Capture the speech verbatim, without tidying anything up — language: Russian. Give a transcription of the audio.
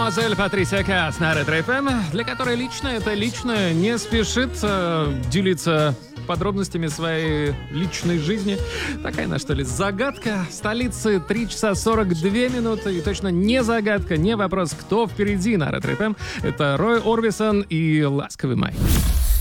мадемуазель Патрисия Каас на Ретро эф эм, для которой лично это личное не спешит э, делиться подробностями своей личной жизни. Такая она, что ли, загадка. Столицы три часа сорок две минуты. И точно не загадка, не вопрос, кто впереди на Ретро эф эм. Это Рой Орбисон и «Ласковый май».